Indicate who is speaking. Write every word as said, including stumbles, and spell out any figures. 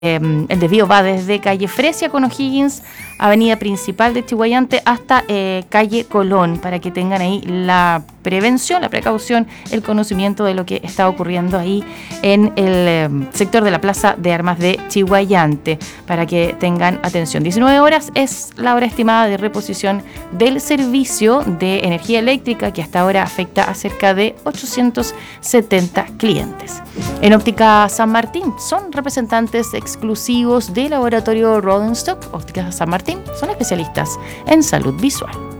Speaker 1: Eh, el desvío va desde calle Fresia con O'Higgins, avenida principal de Chiguayante, hasta eh, calle Colón, para que tengan ahí la prevención, la precaución, el conocimiento de lo que está ocurriendo ahí en el eh, sector de la Plaza de Armas de Chiguayante, para que tengan atención. diecinueve horas es la hora estimada de reposición del servicio de energía eléctrica, que hasta ahora afecta a cerca de ochocientos setenta clientes. En Óptica San Martín son representantes exclusivos del laboratorio Rodenstock. Óptica San Martín son especialistas en salud visual.